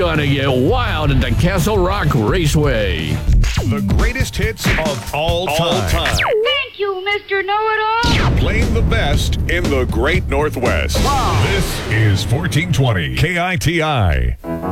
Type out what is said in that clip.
gonna get wild at the Castle Rock Raceway. The greatest hits of all time. Thank you, Mr. Know-It-All. Playing the best in the Great Northwest. Wow. This is 1420 KITI.